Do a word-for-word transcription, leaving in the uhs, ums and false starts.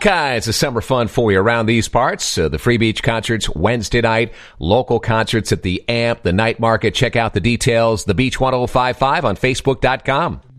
kinds of summer fun for you around these parts. Uh, the Free Beach concerts Wednesday night, local concerts at the A M P, the night market. Check out the details, the beach ten fifty-five on Facebook dot com.